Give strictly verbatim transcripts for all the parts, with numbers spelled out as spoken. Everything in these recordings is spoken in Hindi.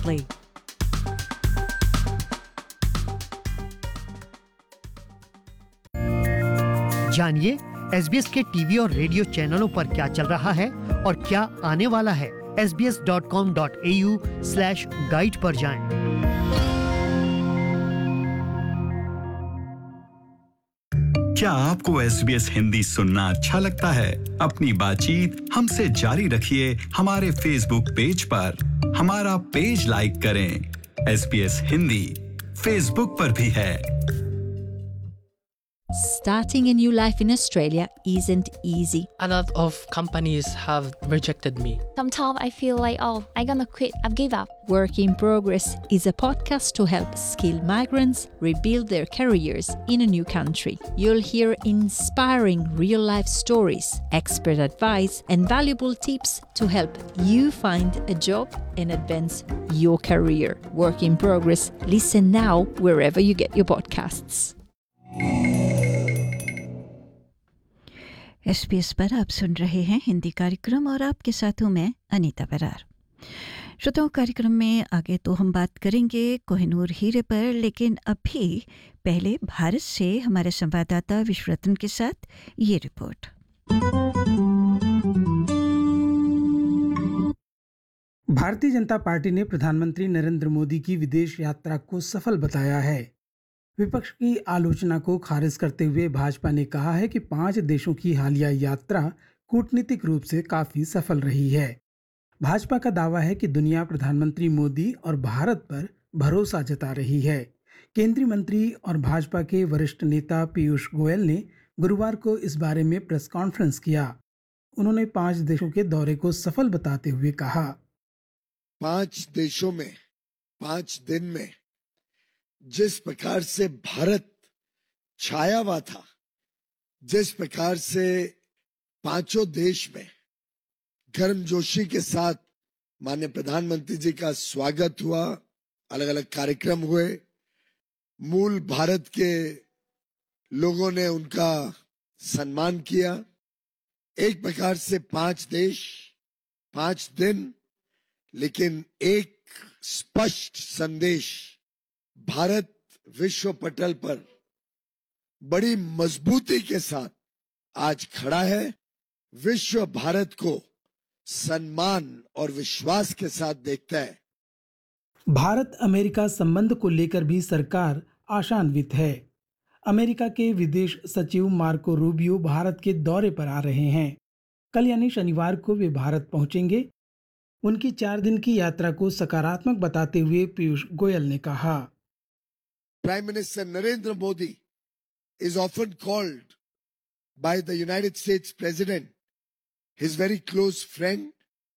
closely. जानिए एसबीएस के टीवी और रेडियो चैनलों पर क्या चल रहा है और क्या आने वाला है। S B S dot com dot A you slash guide पर जाएं। क्या आपको एसबीएस हिंदी सुनना अच्छा लगता है? अपनी बातचीत हमसे जारी रखिए हमारे फेसबुक पेज पर। हमारा पेज लाइक करें। एसबीएस हिंदी फेसबुक पर भी है। Starting a new life in Australia isn't easy. A lot of companies have rejected me. Sometimes I feel like, oh, I'm gonna quit, I've give up. Work in Progress is a podcast to help skilled migrants rebuild their careers in a new country. You'll hear inspiring real-life stories, expert advice, and valuable tips to help you find a job and advance your career. Work in Progress. Listen now wherever you get your podcasts. SBS पर आप सुन रहे हैं हिंदी कार्यक्रम और आपके साथ हूं मैं अनीता बरार। श्रोताओं, कार्यक्रम में आगे तो हम बात करेंगे कोहिनूर हीरे पर, लेकिन अभी पहले भारत से हमारे संवाददाता विश्वरत्न के साथ ये रिपोर्ट। भारतीय जनता पार्टी ने प्रधानमंत्री नरेंद्र मोदी की विदेश यात्रा को सफल बताया है। विपक्ष की आलोचना को खारिज करते हुए भाजपा ने कहा है कि पांच देशों की हालिया यात्रा कूटनीतिक रूप से काफी सफल रही है। भाजपा का दावा है कि दुनिया प्रधानमंत्री मोदी और भारत पर भरोसा जता रही है। केंद्रीय मंत्री और भाजपा के वरिष्ठ नेता पीयूष गोयल ने गुरुवार को इस बारे में प्रेस कॉन्फ्रेंस किया। उन्होंने पांच देशों के दौरे को सफल बताते हुए कहा, पांच देशों में पांच दिन में जिस प्रकार से भारत छाया हुआ था, जिस प्रकार से पांचों देश में गर्मजोशी के साथ माननीय प्रधानमंत्री जी का स्वागत हुआ, अलग अलग कार्यक्रम हुए, मूल भारत के लोगों ने उनका सम्मान किया। एक प्रकार से पांच देश, पांच दिन, लेकिन एक स्पष्ट संदेश, भारत विश्व पटल पर बड़ी मजबूती के साथ आज खड़ा है। विश्व भारत को सम्मान और विश्वास के साथ देखता है। भारत अमेरिका संबंध को लेकर भी सरकार आशान्वित है। अमेरिका के विदेश सचिव मार्को रूबियो भारत के दौरे पर आ रहे हैं। कल यानी शनिवार को वे भारत पहुंचेंगे। उनकी चार दिन की यात्रा को सकारात्मक बताते हुए पीयूष गोयल ने कहा, Prime Minister Narendra Modi is often called by the United States President his very close friend,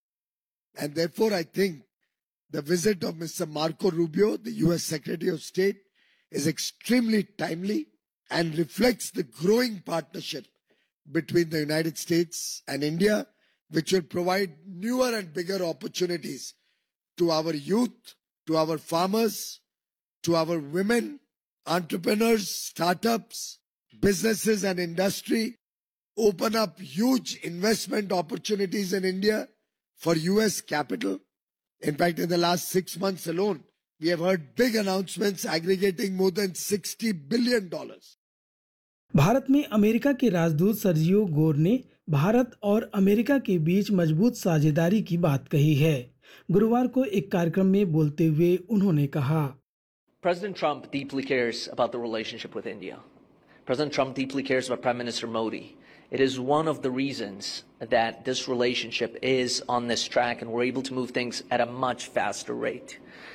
and therefore I think the visit of Mister Marco Rubio, the U S Secretary of State, is extremely timely and reflects the growing partnership between the United States and India, which will provide newer and bigger opportunities to our youth, to our farmers, to our women, entrepreneurs, startups, businesses and industry, open up huge investment opportunities in India for U S capital. In fact, in the last six months alone, we have heard big announcements aggregating more than sixty billion dollars. Bharat में अमेरिका के राजदूत सर्जियो गोर ने भारत और अमेरिका के बीच मजबूत साझेदारी की बात कही है। गुरुवार को एक कार्यक्रम में बोलते हुए उन्होंने कहा, President Trump deeply cares about the relationship with India. President Trump deeply cares about Prime Minister Modi. It is one of the reasons that this relationship is on this track and we're able to move things at a much faster rate.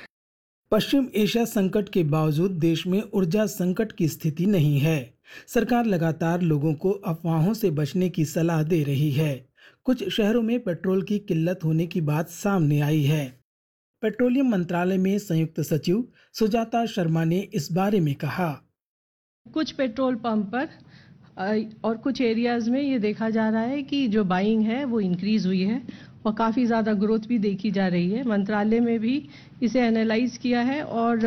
Paschim Asia संकट के बावजूद देश में ऊर्जा संकट की स्थिति नहीं है। सरकार लगातार लोगों को अफवाहों से बचने की सलाह दे रही है। कुछ शहरों में पेट्रोल की किल्लत होने की बात सामने आई है। पेट्रोलियम मंत्रालय में संयुक्त सचिव सुजाता शर्मा ने इस बारे में कहा, कुछ पेट्रोल पंप पर और कुछ एरियाज में ये देखा जा रहा है कि जो बाइंग है वो इंक्रीज हुई है और काफ़ी ज़्यादा ग्रोथ भी देखी जा रही है। मंत्रालय में भी इसे एनालाइज किया है और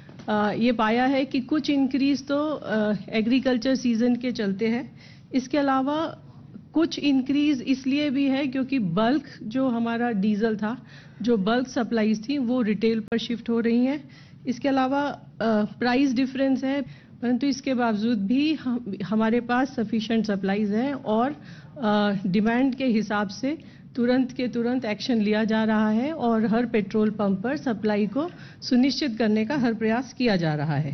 ये पाया है कि कुछ इंक्रीज तो एग्रीकल्चर सीजन के चलते हैं। इसके अलावा कुछ इंक्रीज इसलिए भी है क्योंकि बल्क जो हमारा डीजल था, जो बल्क सप्लाईज थी वो रिटेल पर शिफ्ट हो रही हैं। इसके अलावा प्राइस डिफरेंस है, परंतु इसके बावजूद भी हम, हमारे पास सफिशिएंट सप्लाईज हैं और डिमांड के हिसाब से तुरंत के तुरंत एक्शन लिया जा रहा है और हर पेट्रोल पंप पर सप्लाई को सुनिश्चित करने का हर प्रयास किया जा रहा है।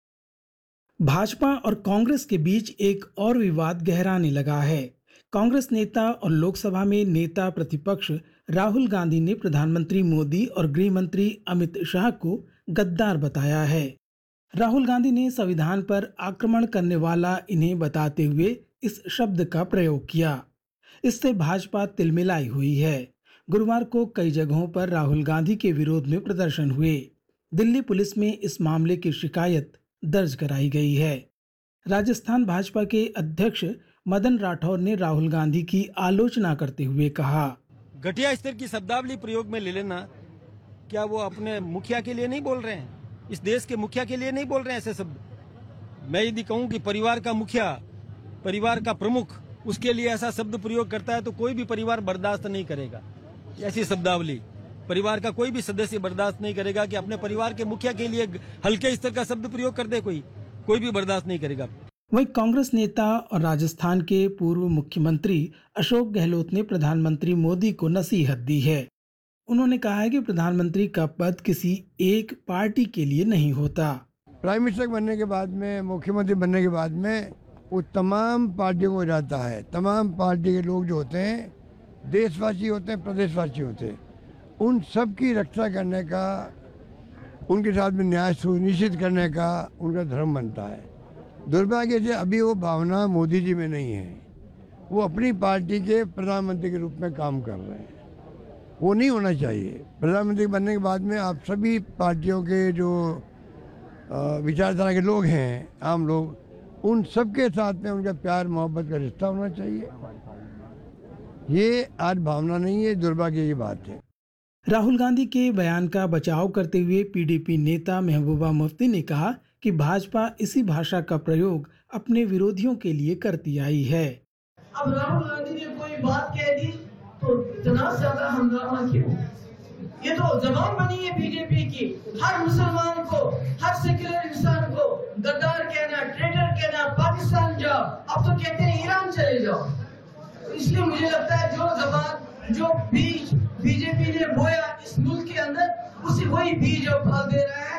भाजपा और कांग्रेस के बीच एक और विवाद गहराने लगा है। कांग्रेस नेता और लोकसभा में नेता प्रतिपक्ष राहुल गांधी ने प्रधानमंत्री मोदी और गृह मंत्री अमित शाह को गद्दार बताया है। राहुल गांधी ने संविधान पर आक्रमण करने वाला इन्हें बताते हुए इस शब्द का प्रयोग किया। इससे भाजपा तिलमिलाई हुई है। गुरुवार को कई जगहों पर राहुल गांधी के विरोध में प्रदर्शन हुए। दिल्ली पुलिस में इस मामले की शिकायत दर्ज कराई गई है। राजस्थान भाजपा के अध्यक्ष मदन राठौर ने राहुल गांधी की आलोचना करते हुए कहा, घटिया स्तर की शब्दावली प्रयोग में ले लेना, क्या वो अपने मुखिया के लिए नहीं बोल रहे हैं? इस देश के मुखिया के लिए नहीं बोल रहे हैं ऐसे शब्द? मैं यदि कहूँ कि परिवार का मुखिया, परिवार का प्रमुख, उसके लिए ऐसा शब्द प्रयोग करता है तो कोई भी परिवार बर्दाश्त नहीं करेगा। ऐसी शब्दावली परिवार का कोई भी सदस्य बर्दाश्त नहीं करेगा कि अपने परिवार के मुखिया के लिए हल्के स्तर का शब्द प्रयोग कर दे, कोई कोई भी बर्दाश्त नहीं करेगा। वहीं कांग्रेस नेता और राजस्थान के पूर्व मुख्यमंत्री अशोक गहलोत ने प्रधानमंत्री मोदी को नसीहत दी है। उन्होंने कहा है कि प्रधानमंत्री का पद किसी एक पार्टी के लिए नहीं होता। प्राइम मिनिस्टर बनने के बाद में, मुख्यमंत्री बनने के बाद में वो तमाम पार्टियों को जाता है। तमाम पार्टी के लोग जो होते हैं देशवासी होते हैं, प्रदेशवासी होते हैं, उन सब की रक्षा करने का, उनके साथ में न्याय सुनिश्चित करने का उनका धर्म बनता है। दुर्भाग्य से अभी वो भावना मोदी जी में नहीं है। वो अपनी पार्टी के प्रधानमंत्री के रूप में काम कर रहे हैं। वो नहीं होना चाहिए। प्रधानमंत्री बनने के बाद में आप सभी पार्टियों के जो विचारधारा के लोग हैं, आम लोग, उन सबके साथ में उनका प्यार मोहब्बत का रिश्ता होना चाहिए। ये आज भावना नहीं है, दुर्भाग्य की बात है। राहुल गांधी के बयान का बचाव करते हुए पीडीपी नेता महबूबा मुफ्ती ने कहा कि भाजपा इसी भाषा का प्रयोग अपने विरोधियों के लिए करती आई है। अब राहुल गांधी ने कोई बात कह दी तो इतना ज्यादा हंगामा क्यों? ये तो जबान बनी है बीजेपी की। हर मुसलमान को, हर सेक्युलर इंसान को गद्दार कहना, ट्रेटर कहना, पाकिस्तान जाओ, अब तो कहते हैं ईरान चले जाओ। इसलिए मुझे लगता है जो जबान, जो बीज बीजेपी ने बोया इस मुल्क के अंदर, उसी वही बीज अब फल दे रहा है।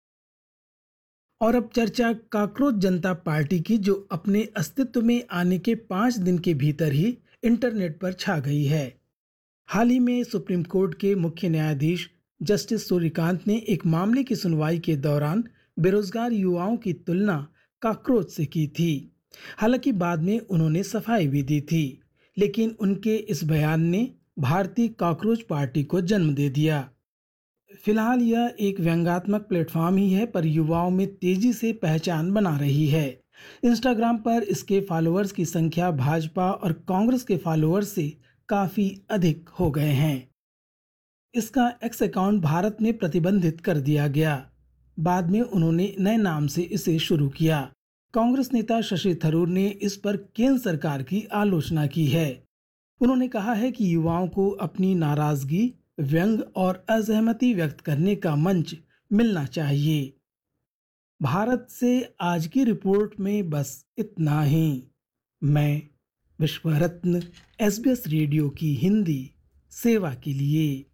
और अब चर्चा काकरोच जनता पार्टी की, जो अपने अस्तित्व में आने के पाँच दिन के भीतर ही इंटरनेट पर छा गई है। हाल ही में सुप्रीम कोर्ट के मुख्य न्यायाधीश जस्टिस सूर्यकांत ने एक मामले की सुनवाई के दौरान बेरोजगार युवाओं की तुलना काकरोच से की थी। हालांकि बाद में उन्होंने सफाई भी दी थी, लेकिन उनके इस बयान ने भारतीय काकरोच पार्टी को जन्म दे दिया। फिलहाल यह एक व्यंग्यात्मक प्लेटफॉर्म ही है, पर युवाओं में तेजी से पहचान बना रही है। इंस्टाग्राम पर इसके फॉलोअर्स की संख्या भाजपा और कांग्रेस के फॉलोअर्स से काफी अधिक हो गए हैं। इसका एक्स अकाउंट भारत में प्रतिबंधित कर दिया गया। बाद में उन्होंने नए नाम से इसे शुरू किया। कांग्रेस नेता शशि थरूर ने इस पर केंद्र सरकार की आलोचना की है। उन्होंने कहा है कि युवाओं को अपनी नाराजगी, व्यंग और असहमति व्यक्त करने का मंच मिलना चाहिए। भारत से आज की रिपोर्ट में बस इतना ही। मैं विश्व रत्न एसबीएस रेडियो की हिंदी सेवा के लिए।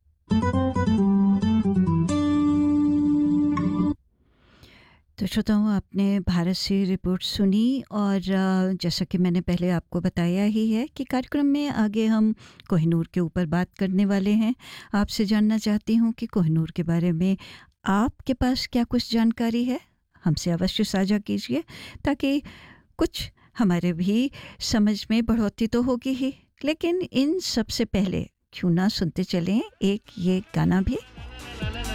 तो श्रोताओं, आपने भारत से रिपोर्ट सुनी और जैसा कि मैंने पहले आपको बताया ही है कि कार्यक्रम में आगे हम कोहिनूर के ऊपर बात करने वाले हैं। आपसे जानना चाहती हूँ कि कोहिनूर के बारे में आपके पास क्या कुछ जानकारी है, हमसे अवश्य साझा कीजिए, ताकि कुछ हमारे भी समझ में बढ़ोतरी तो होगी ही। लेकिन इन सबसे पहले क्यों ना सुनते चलें एक ये गाना भी।